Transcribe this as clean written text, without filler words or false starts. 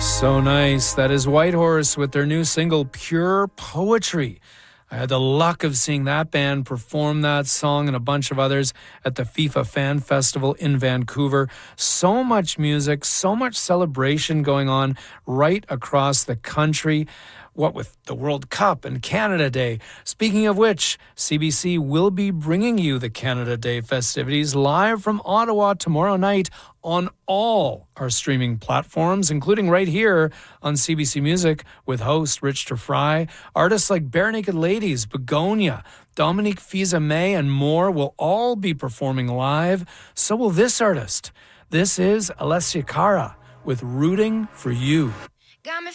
So nice. That is Whitehorse with their new single, Pure Poetry. I had the luck of seeing that band perform that song and a bunch of others at the FIFA Fan Festival in Vancouver. So much music, so much celebration going on right across the country. What with the World Cup and Canada Day. Speaking of which, CBC will be bringing you the Canada Day festivities live from Ottawa tomorrow night on all our streaming platforms, including right here on CBC Music with host Rich Fry. Artists like Bare Naked Ladies, Begonia, Dominique Fils-Aimé, and more will all be performing live. So will this artist. This is Alessia Cara with Rooting for You.